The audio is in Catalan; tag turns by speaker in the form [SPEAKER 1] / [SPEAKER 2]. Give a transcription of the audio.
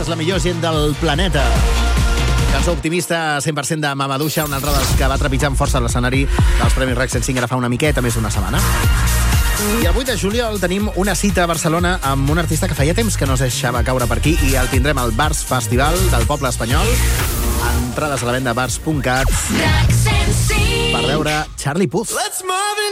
[SPEAKER 1] és la millor gent del planeta. Cançó optimista 100% de Mamaduixa, un altre dels que va trepitjant força a l'escenari dels Premis Rex 105 ara fa una miqueta més d'una setmana. I el 8 de juliol tenim una cita a Barcelona amb un artista que feia temps que no es deixava caure per aquí i el tindrem al Bars Festival del Poble Espanyol. Entrades a la venda a bars.cat per veure Charlie Puth.